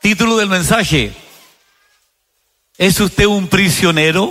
Título del mensaje: ¿es usted un prisionero?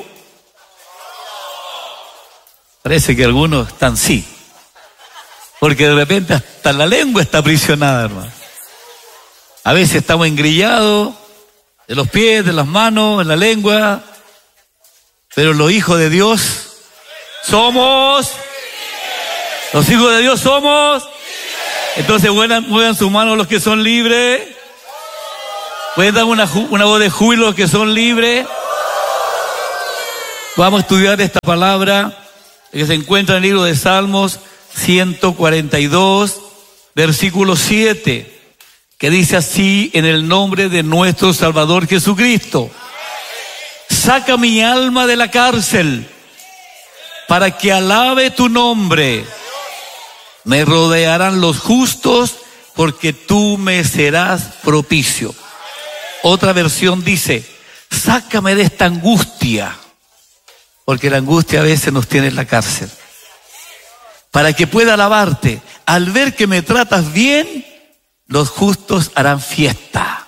Parece que algunos están sí, porque de repente hasta la lengua está aprisionada, hermano. A veces estamos engrillados de los pies, de las manos, en la lengua, pero los hijos de Dios somos, los hijos de Dios somos. Entonces muevan sus manos los que son libres. Pueden dar una voz de júbilo los que son libres. Vamos a estudiar esta palabra que se encuentra en el libro de Salmos 142, versículo 7, que dice así: en el nombre de nuestro Salvador Jesucristo, saca mi alma de la cárcel para que alabe tu nombre. Me rodearán los justos porque tú me serás propicio. Otra versión dice: sácame de esta angustia, porque la angustia a veces nos tiene en la cárcel, para que pueda alabarte. Al ver que me tratas bien, los justos harán fiesta.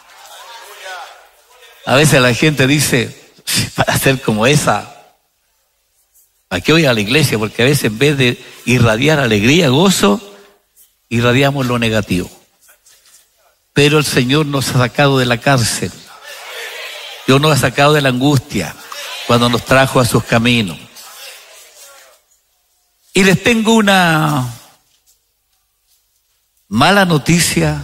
A veces la gente dice: para ser como esa, ¿para qué voy a la iglesia? Porque a veces en vez de irradiar alegría, gozo, irradiamos lo negativo. Pero el Señor nos ha sacado de la cárcel. Dios nos ha sacado de la angustia cuando nos trajo a sus caminos. Y les tengo una mala noticia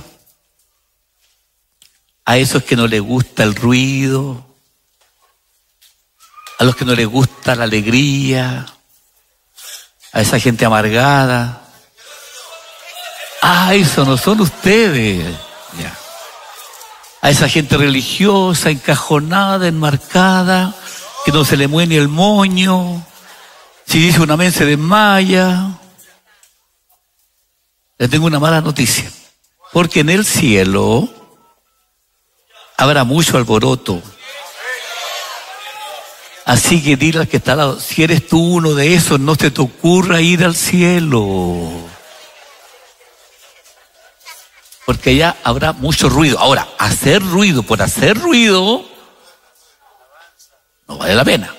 a esos que no les gusta el ruido, a los que no les gusta la alegría, a esa gente amargada. Eso no son ustedes. Ya. A esa gente religiosa, encajonada, enmarcada, que no se le mueve ni el moño. Si dice un amén se desmaya. Les tengo una mala noticia, porque en el cielo habrá mucho alboroto. Así que dile al que está al lado: si eres tú uno de esos, no se te ocurra ir al cielo, porque ya habrá mucho ruido. Ahora, hacer ruido por hacer ruido no vale la pena.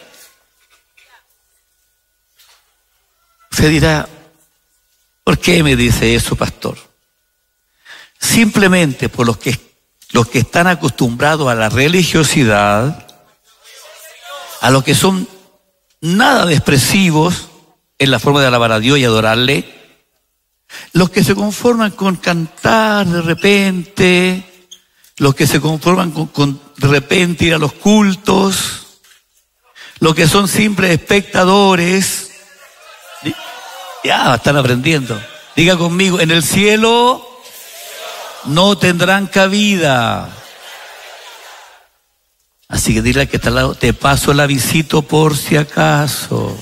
Usted dirá: ¿por qué me dice eso, pastor? Simplemente por los que están acostumbrados a la religiosidad, a los que son nada de expresivos en la forma de alabar a Dios y adorarle, los que se conforman con cantar de repente, los que se conforman con de repente ir a los cultos, los que son simples espectadores. Ya están aprendiendo. Diga conmigo: en el cielo no tendrán cabida. Así que dile al que está al lado: te paso la visita por si acaso.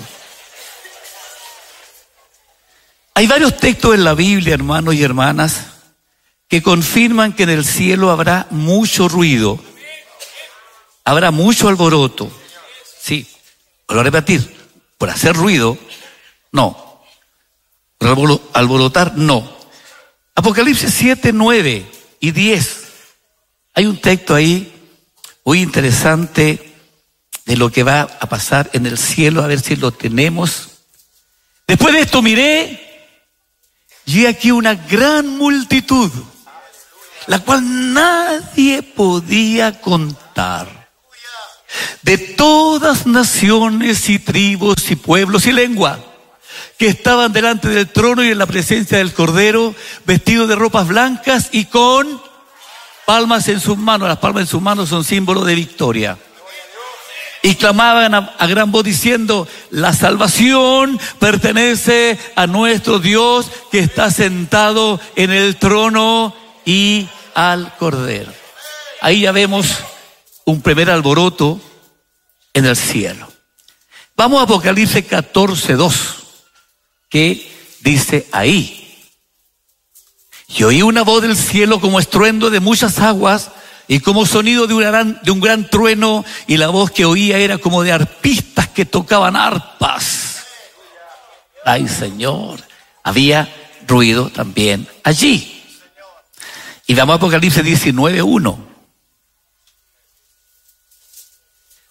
Hay varios textos en la Biblia, hermanos y hermanas, que confirman que en el cielo habrá mucho ruido, habrá mucho alboroto. Sí, vuelvo a repetir: por hacer ruido, no. Por alborotar, no. Apocalipsis 7, 9 y 10. Hay un texto ahí muy interesante de lo que va a pasar en el cielo, a ver si lo tenemos. Después de esto miré, y aquí una gran multitud, la cual nadie podía contar, de todas naciones y tribus y pueblos y lenguas, que estaban delante del trono y en la presencia del Cordero, vestidos de ropas blancas y con palmas en sus manos. Las palmas en sus manos son símbolo de victoria. Y clamaban a gran voz diciendo: la salvación pertenece a nuestro Dios, que está sentado en el trono, y al Cordero. Ahí ya vemos un primer alboroto en el cielo. Vamos a Apocalipsis 14, 2. ¿Qué dice ahí? Y oí una voz del cielo como estruendo de muchas aguas y como sonido de un gran trueno, y la voz que oía era como de arpistas que tocaban arpas. Ay, Señor, había ruido también allí. Y vamos a Apocalipsis 19, 1.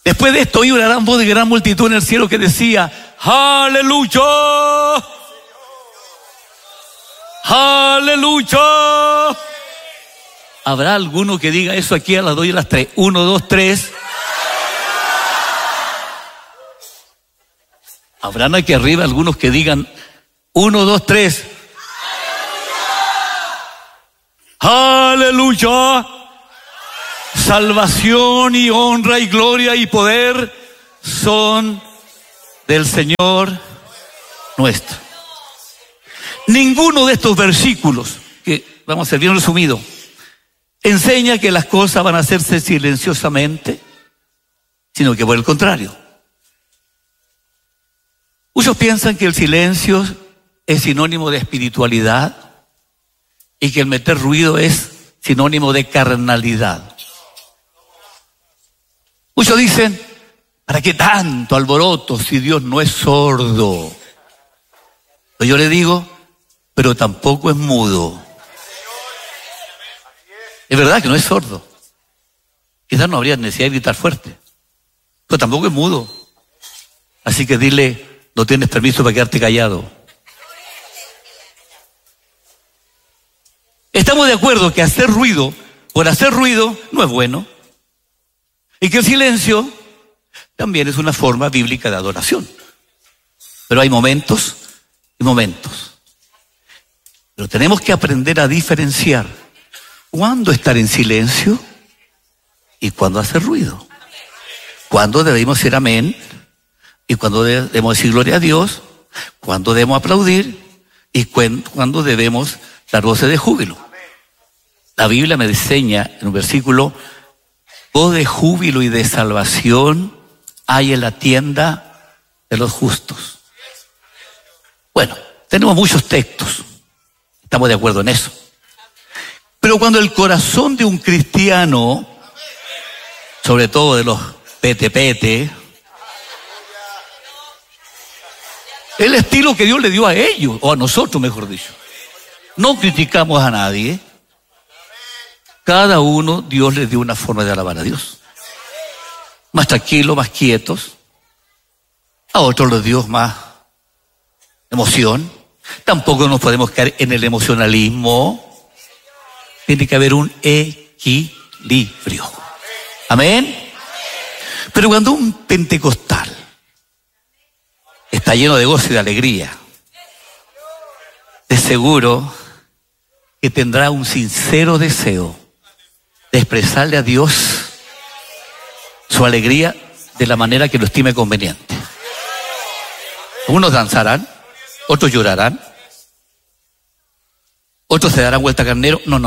Después de esto oí una gran voz de gran multitud en el cielo que decía: ¡Aleluya! ¡Aleluya! ¿Habrá alguno que diga eso aquí a las 2 y a las 3? 1, 2, 3. ¿Habrán aquí arriba algunos que digan 1, 2, 3? ¡Aleluya! Salvación y honra y gloria y poder son del Señor nuestro. Ninguno de estos versículos, que vamos a ser bien resumido, enseña que las cosas van a hacerse silenciosamente, sino que por el contrario. Muchos piensan que el silencio es sinónimo de espiritualidad y que el meter ruido es sinónimo de carnalidad. Muchos dicen: ¿para qué tanto alboroto si Dios no es sordo? Pero yo le digo: pero tampoco es mudo. Es verdad que no es sordo. Quizás no habría necesidad de gritar fuerte, pero tampoco es mudo. Así que dile: no tienes permiso para quedarte callado. Estamos de acuerdo que hacer ruido por hacer ruido no es bueno, y que el silencio también es una forma bíblica de adoración. Pero hay momentos y momentos. Pero tenemos que aprender a diferenciar cuándo estar en silencio y cuándo hacer ruido. Cuándo debemos decir amén y cuándo debemos decir gloria a Dios, cuándo debemos aplaudir y cuándo debemos dar voces de júbilo. La Biblia me enseña en un versículo: voz de júbilo y de salvación hay en la tienda de los justos. Bueno, tenemos muchos textos, estamos de acuerdo en eso. Pero cuando el corazón de un cristiano, sobre todo de los pete, el estilo que Dios le dio a ellos, o a nosotros mejor dicho, no criticamos a nadie. Cada uno Dios les dio una forma de alabar a Dios. Más tranquilos, más quietos. A otros les dio más emoción. Tampoco nos podemos caer en el emocionalismo. Tiene que haber un equilibrio. Amén. Pero cuando un pentecostal está lleno de gozo y de alegría, de seguro que tendrá un sincero deseo de expresarle a Dios su alegría de la manera que lo estime conveniente. Unos danzarán, otros llorarán, otros se darán vuelta carnero. No.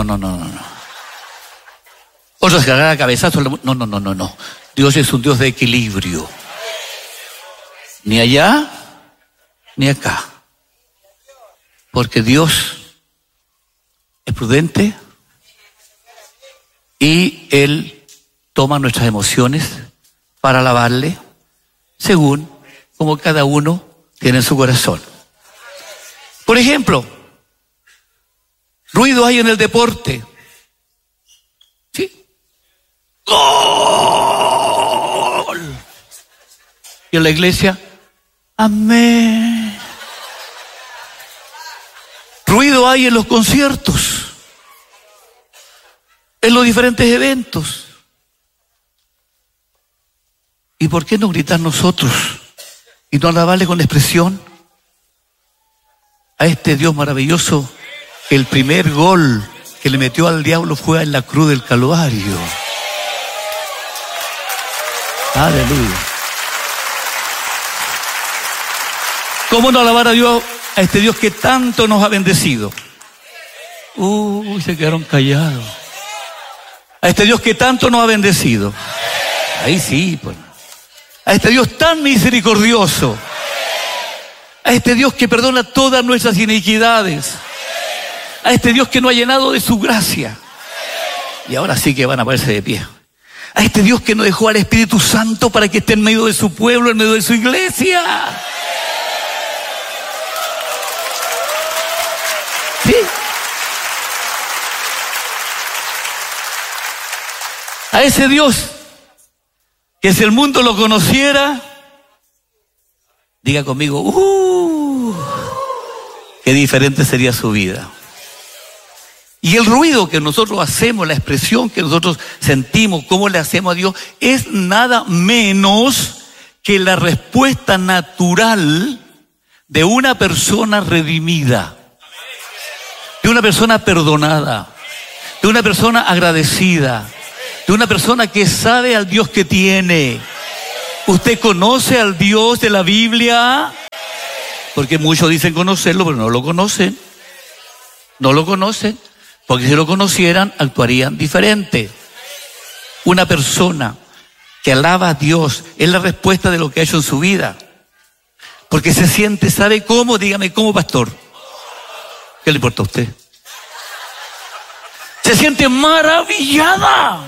Otros se agarrarán a cabezazos. No. Dios es un Dios de equilibrio. Ni allá, ni acá. Porque Dios es prudente y Él toma nuestras emociones para alabarle según como cada uno tiene en su corazón. Por ejemplo, ruido hay en el deporte. ¿Sí? ¡Gol! Y en la iglesia, amén. Ruido hay en los conciertos, en los diferentes eventos. ¿Y por qué no gritar nosotros y no alabarle con expresión a este Dios maravilloso? El primer gol que le metió al diablo fue en la cruz del Calvario. Aleluya. ¿Cómo no alabar a Dios, a este Dios que tanto nos ha bendecido? Se quedaron callados. A este Dios que tanto nos ha bendecido. Ahí sí, pues. A este Dios tan misericordioso. A este Dios que perdona todas nuestras iniquidades. A este Dios que nos ha llenado de su gracia. Y ahora sí que van a ponerse de pie. A este Dios que nos dejó al Espíritu Santo para que esté en medio de su pueblo, en medio de su iglesia. ¿Sí? A ese Dios que si el mundo lo conociera, diga conmigo, qué diferente sería su vida. Y el ruido que nosotros hacemos, la expresión que nosotros sentimos, cómo le hacemos a Dios, es nada menos que la respuesta natural de una persona redimida, de una persona perdonada, de una persona agradecida, de una persona que sabe al Dios que tiene. ¿Usted conoce al Dios de la Biblia? Porque muchos dicen conocerlo, pero no lo conocen. No lo conocen, porque si lo conocieran, actuarían diferente. Una persona que alaba a Dios es la respuesta de lo que ha hecho en su vida. Porque se siente, ¿sabe cómo? Dígame, ¿cómo, pastor? ¿Qué le importa a usted? Se siente maravillada.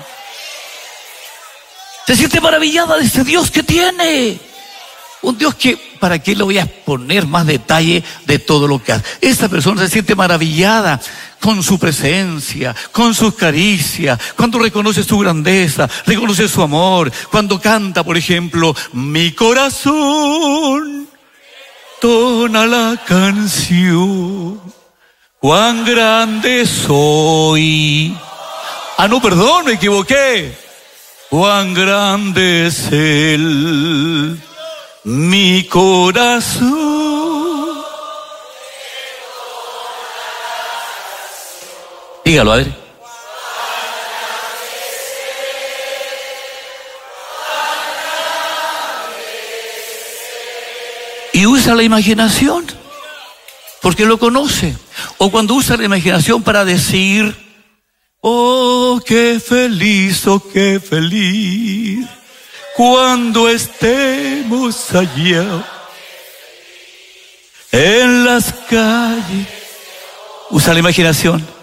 Se siente maravillada de ese Dios que tiene. Un Dios que, ¿para qué le voy a exponer más detalle de todo lo que hace? Esta persona se siente maravillada con su presencia, con sus caricias, cuando reconoce su grandeza, reconoce su amor, cuando canta, por ejemplo, mi corazón tona la canción, cuán grande soy. Ah, no, perdón, me equivoqué. Cuán grande es Él, mi corazón. Dígalo, a ver. Y usa la imaginación, porque lo conoce. O cuando usa la imaginación para decir, oh, qué feliz, cuando estemos allá en las calles. Usa la imaginación.